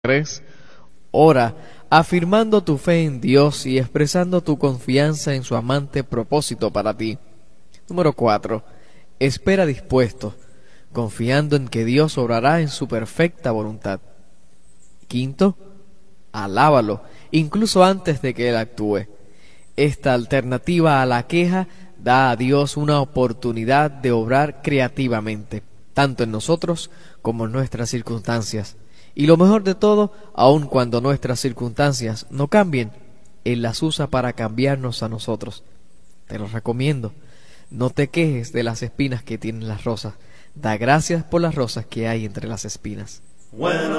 3. Ora, afirmando tu fe en Dios y expresando tu confianza en su amante propósito para ti. Número 4. Espera dispuesto, confiando en que Dios obrará en su perfecta voluntad. 5. Alábalo, incluso antes de que Él actúe. Esta alternativa a la queja da a Dios una oportunidad de obrar creativamente, tanto en nosotros como en nuestras circunstancias. Y lo mejor de todo, aun cuando nuestras circunstancias no cambien, Él las usa para cambiarnos a nosotros. Te lo recomiendo. No te quejes de las espinas que tienen las rosas. Da gracias por las rosas que hay entre las espinas.